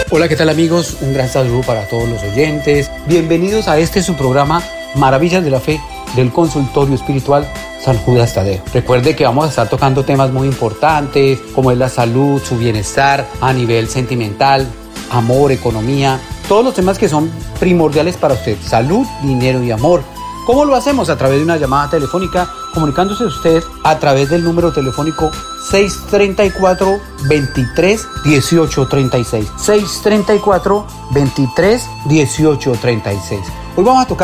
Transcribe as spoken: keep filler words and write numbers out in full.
Hola, ¿qué tal amigos? Un gran saludo para todos los oyentes. Bienvenidos a este su programa Maravillas de la Fe del Consultorio Espiritual San Judas Tadeo. Recuerde que vamos a estar tocando temas muy importantes como es la salud, su bienestar a nivel sentimental, amor, economía, todos los temas que son primordiales para usted, salud, dinero y amor. ¿Cómo lo hacemos? A través de una llamada telefónica, comunicándose usted a través del número telefónico seis tres cuatro, veintitrés, dieciocho treinta y seis. seis tres cuatro, veintitrés, dieciocho treinta y seis. Hoy vamos a tocar